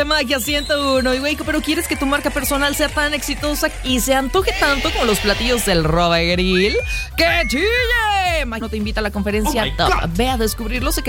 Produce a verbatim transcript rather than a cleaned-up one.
Magia ciento uno. Y güey, pero ¿quieres que tu marca personal sea tan exitosa y se antoje tanto como los platillos del Roba Grill? ¡Que chille! Magia no te invita a la conferencia Oh my Top. God. Ve a descubrir los secretos